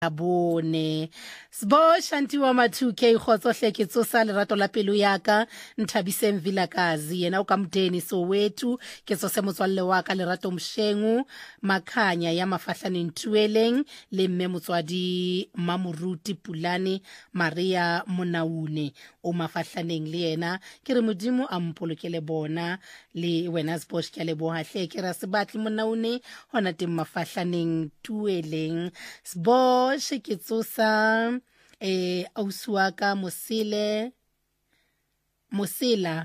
bone sbo shanti wa ma2k khotsohle ke tsosa lerato la pelo yaka Nthabiseng Vilakazi yena o ka mdeni Soweto ke tsose motswalle wa ka Lerato Mshengu Makhanya ya Mafahlaneng Tueleng le mme motswadi Mamuruti Pulane Maria Monaune o Mafahlaneng le yena ke re modimo a mpolokele bona le wena sbo ke le bohahle ke ra se batli Monaune hona teng Mafahlaneng Tueleng sbo ke tsosa ausuaka Mosela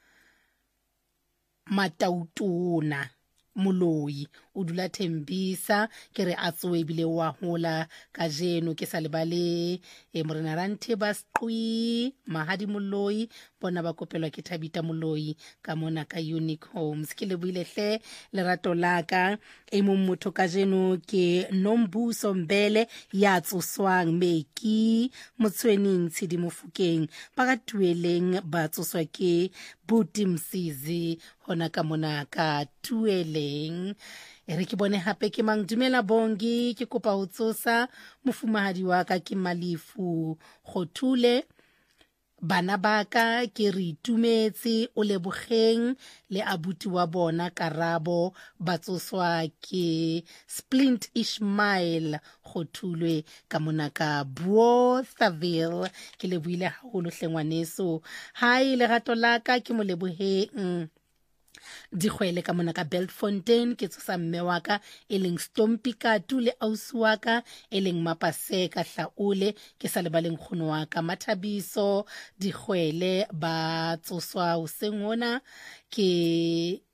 Matautona Moloi o dula Thembisa ke re a tsoe bile wa hola ka jeno ke sa lebale morena ranthe ba sqwi Mahadi Moloi bona ba kopelwa ke Thabita Moloi ka mona ka Unique Homes ke le buile hle lerato laka mong motho ka jeno ke Nombuso Mbele ya tsoswang Meki Motshwening Tshidimofokeng ba ka Tueleng ba tsoswa ke Buti Msizi hona ka mona ka Tueleng re ke bone hape ke mang dumela bongi ke kopa ho tsosa mofumahadi wa ka ke Malifu Khothule bana baka ke re itumetse o lebogeng le abuti wa bona Karabo batsoswa ke Splint Ishmael Khothulwe ka mona ka Bothaville ke le buile haholo hlengwaneso hai lerato laka ke mo lebogeng Dikgwele ka mona ka Beltfontein ke tsosa mme wa ka eleng Stompi Katu le ausi wa ka eleng Mapaseka Hlaole ke sa lebaleng khono wa ka Mathabiso Dikgwele ba tsoswa o sengona ke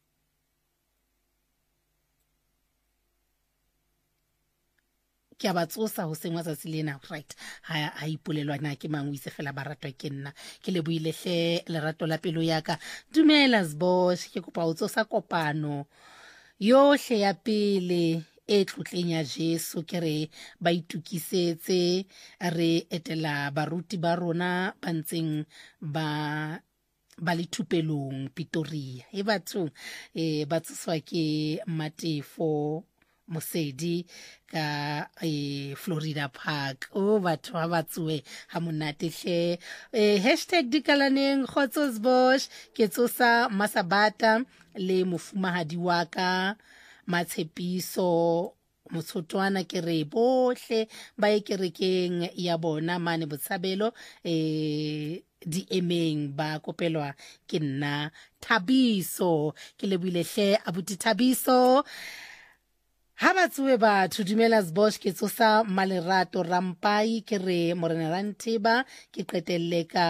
a ba tsosa ho sengwa tsa tsilena right ha ipolelwa na ke mangwise fela ba ratwa ke nna ke le buile hle lerato la pelo yaka dumela Sbosh ke kopa ho tsosa kopano yohle ya pele e tlotleng ya Jesu ke re ba itukisetse re etela baruti ba rona ba ntseng ba le thupelong Pretoria batho ba tsoswa ke Matefo Mosedi ka Florida Park batho ba batswe ha monate hle #dikalaneng khotso Sbosh ke tsosa Masabata le mofumahadi wa ka Matshepiso Motsotwana ke re bohle ba ekerekeng ya bona mane Botshabelo di emeng ba kopelwa ke nna Thabiso ke le buile hle abuti Thabiso ha batswe batho dumela Sbosh ke tsosa Malerato Rampai ke re morena Rantheba ke qetelle ka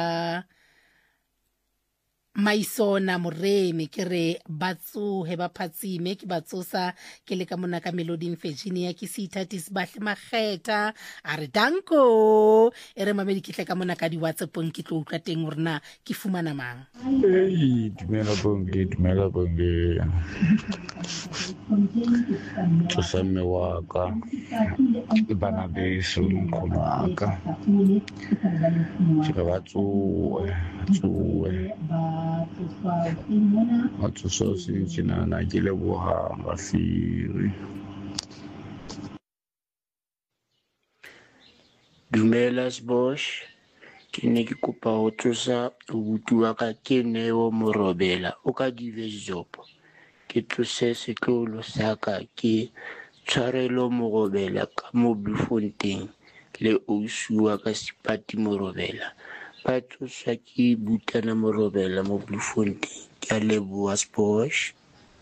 Maisona Moremi ke re batsohe ba phatsime ke batsosa ke le ka mona ka Melody Virginia ke sithatis bahle makgetha a re danko re mamedi ke tle ka mona ka di WhatsApp ke tlo utlwa teng hore na ke fumana mang dumela bonge tsosa mme wa ka le bana beso nkgono wa ka ke re batsoe batsosa se tjenana ke lebohang bafiri Dumela Sbosh ke ne ke kopa ho tsosa abuti wa ka ke Neo Morobela o ka Division ke tsose setlolo sa ka ke Tshwarelo Morobela ka mo Bloemfontein le ausi wa ka Sipati Morobela ba tsoswa ke Butana Morobela mo Bloemfontein ke a leboha Sbosh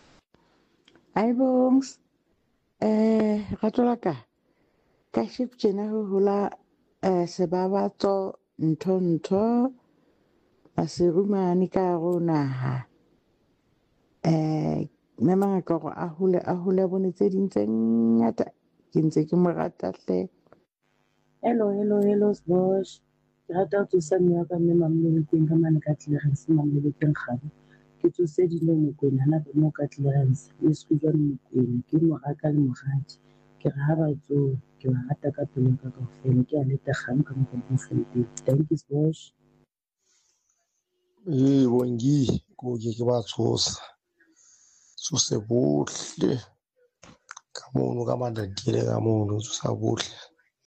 Bongs ratolaka ka ship tjena ho hola sebabatso ntho maserumane ka go naha mme mangaka gore a hole bone tse ding tse ngata ke ntse ke mo rata hle hello Sbosh ke rata ho tsosa mme wa ka mme Mamolokeng ka mane ka Clearance Mamolokeng kgabe ke tsose dilo Mokwena hana ba mo ka Clearance le Sekujwana Mokwena ke mo raka le mogadi ke re ha batso ke ba rata ka pelo ka kaofela ke a leta kgang ka mo Bloemfontein thank you Sbosh bongi ko ke ba tshosa se bohle ka mono ka madakile ka mono tsosa bohle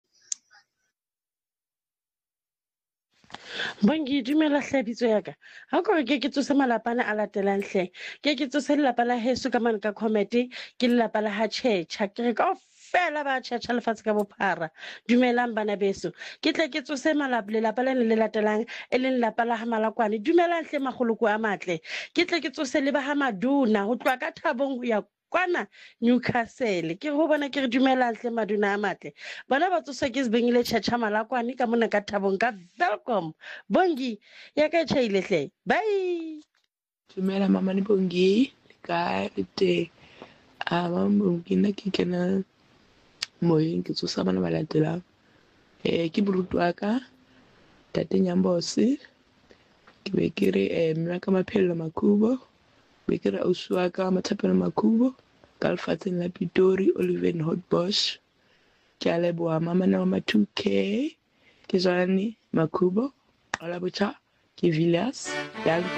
Bongi dumela hle bitso ya ka. Ha ko re ke tsose malapana a latelang hle. Ke tsose lelapa la heso ka mane ka comment ke lelapa la ha Tjhetjha. Ke re kaofela ba Tjhetjha lefatshe ka bophara. Dumelang bana beso. Ke tle ke tsose lelapa le latelang e leng lelapa la ha Malakwane. Dumelang hle magoloko a matle. Ke tle ke tsose le ba ha Maduna ho tloha ka Thabong ho ya kwana Newcastle. Ke ho bona ke re dumelang hle Maduna a matle. Bana ba tsoswa ke Sibengile Tjhetjha Malakwane ka mona ka Thabong ka Welcome. Bongi ya ka tšhaile hle. Bye. Dumela mama ni Bongi ka teng mama Bongi nna ke kena moyeng ke tsosa bana ba latelang ke boruti wa ka tate Nyambose ke be ke re mme wa ka Maphelo Makhubo be ke re ausi wa ka Mathapelo Makhubo ka lefatsheng la Pitori Oliven Hotbosch ke a leboha mama na wa 2K ke Jane Makhubo ala botjha ke Villas ya